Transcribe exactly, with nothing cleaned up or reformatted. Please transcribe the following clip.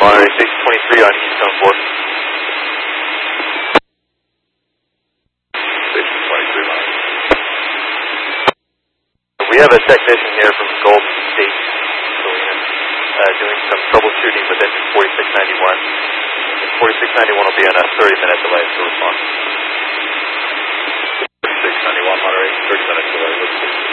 Monterey six twenty-three on Keystone four. six twenty-three Monterey. We have a technician here from Golden State, Selena, uh, doing some troubleshooting with engine forty-six ninety-one. forty-six ninety-one will be on a thirty minute delay to response. forty-six ninety-one Monterey, thirty minute delay.